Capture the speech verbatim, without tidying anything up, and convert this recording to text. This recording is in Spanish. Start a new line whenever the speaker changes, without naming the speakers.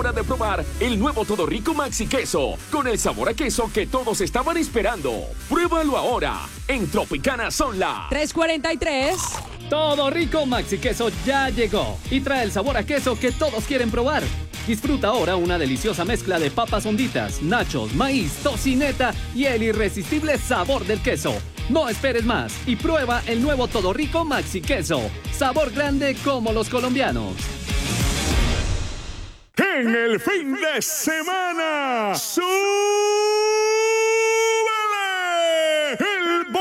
hora de probar el nuevo Todo Rico Maxi Queso, con el sabor a queso que todos estaban esperando. Pruébalo ahora en Tropicana Sonla.
tres cuarenta y tres.
Todo Rico Maxi Queso ya llegó y trae el sabor a queso que todos quieren probar. Disfruta ahora una deliciosa mezcla de papas honditas, nachos, maíz, tocineta y el irresistible sabor del queso. No esperes más y prueba el nuevo Todo Rico Maxi Queso. Sabor grande como los colombianos.
En el fin de semana, ¡Su!